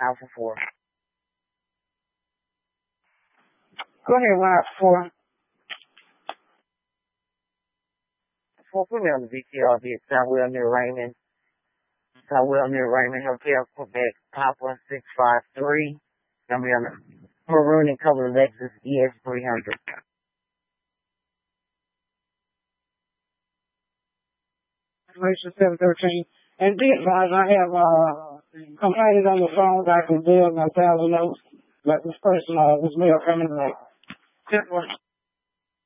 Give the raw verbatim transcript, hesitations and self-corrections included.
Alpha four. Go ahead, one Alpha four. four, put me on the V T R V at Southwell near Raymond. Southwell near Raymond, Hotel, Quebec, Papa six five three. Gonna be on the maroon and color Lexus E S three hundred. seven thirteen. And be advised, I have uh, complaints on the phone. I can deal with my thousand notes. But this person, uh, this mail coming, uh,